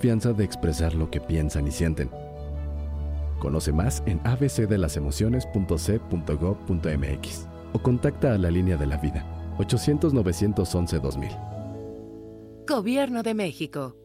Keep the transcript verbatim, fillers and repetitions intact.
confianza de expresar lo que piensan y sienten. Conoce más en a b c de las emociones punto c punto gob punto m x o contacta a la línea de la vida ochocientos, novecientos once, dos mil. Gobierno de México.